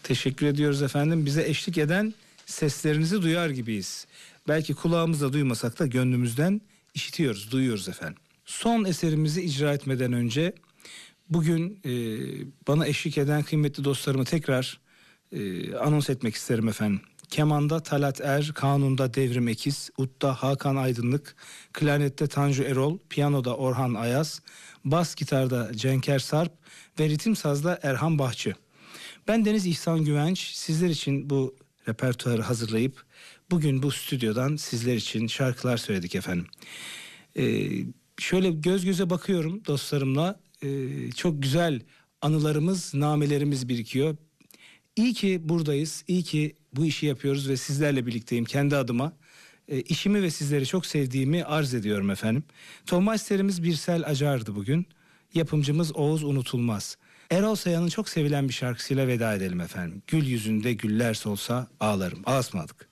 Teşekkür ediyoruz efendim. Bize eşlik eden seslerinizi duyar gibiyiz. Belki kulağımızla duymasak da gönlümüzden işitiyoruz, duyuyoruz efendim. Son eserimizi icra etmeden önce bugün bana eşlik eden kıymetli dostlarımı tekrar anons etmek isterim efendim. Kemanda Talat Er, kanunda Devrim Ekiz, Ut'ta Hakan Aydınlık, klarnette Tanju Erol, piyanoda Orhan Ayaz, bas gitarda Cenker Sarp ve ritim sazda Erhan Bahçı. Ben Deniz İhsan Güvenç, sizler için bu repertuarı hazırlayıp bugün bu stüdyodan sizler için şarkılar söyledik efendim. Şöyle göz göze bakıyorum dostlarımla, çok güzel anılarımız, namelerimiz birikiyor. İyi ki buradayız, iyi ki bu işi yapıyoruz ve sizlerle birlikteyim. Kendi adıma işimi ve sizleri çok sevdiğimi arz ediyorum efendim. Tonmasterimiz Birsel Acar'dı bugün. Yapımcımız Oğuz Unutulmaz. Erol Saya'nın çok sevilen bir şarkısıyla veda edelim efendim. Gül yüzünde güller solsa ağlarım. Ağasmadık.